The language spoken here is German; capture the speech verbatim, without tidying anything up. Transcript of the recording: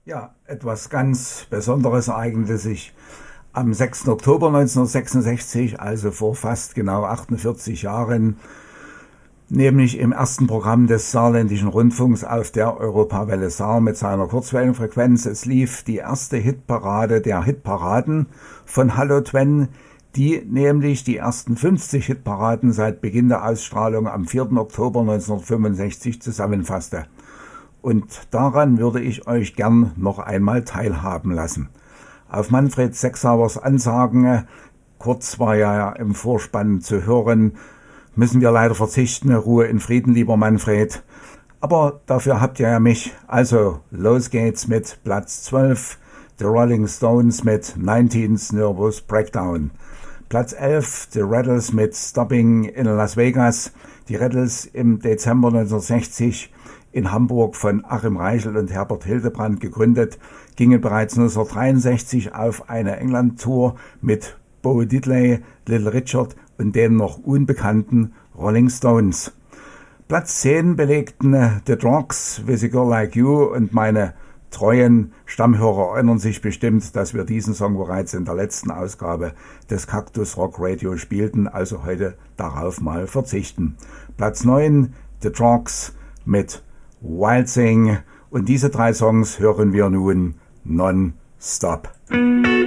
Ja, etwas ganz Besonderes ereignete sich am sechsten Oktober neunzehnhundertsechsundsechzig, also vor fast genau achtundvierzig Jahren, nämlich im ersten Programm des Saarländischen Rundfunks auf der Europawelle Saar mit seiner Kurzwellenfrequenz. Es lief die erste Hitparade der Hitparaden von Hallo Twen, die nämlich die ersten fünfzig Hitparaden seit Beginn der Ausstrahlung am vierten Oktober neunzehnhundertfünfundsechzig zusammenfasste. Und daran würde ich euch gern noch einmal teilhaben lassen. Auf Manfred Sechsauers Ansagen, kurz war ja im Vorspann zu hören, müssen wir leider verzichten. Ruhe in Frieden, lieber Manfred. Aber dafür habt ihr ja mich. Also, los geht's mit Platz zwölf, The Rolling Stones mit nineteenth Nervous Breakdown. Platz elf, The Rattles mit Stopping in Las Vegas. Die Rattles im Dezember neunzehnhundertsechzig in Hamburg von Achim Reichel und Herbert Hildebrand gegründet, gingen bereits neunzehnhundertdreiundsechzig auf eine England-Tour mit Bo Diddley, Little Richard und den noch unbekannten Rolling Stones. Platz zehn belegten The Dogs, With a Girl Like You, und meine treuen Stammhörer erinnern sich bestimmt, dass wir diesen Song bereits in der letzten Ausgabe des Cactus Rock Radio spielten, also heute darauf mal verzichten. Platz neun, The Dogs mit Wild Thing, und diese drei Songs hören wir nun non-stop.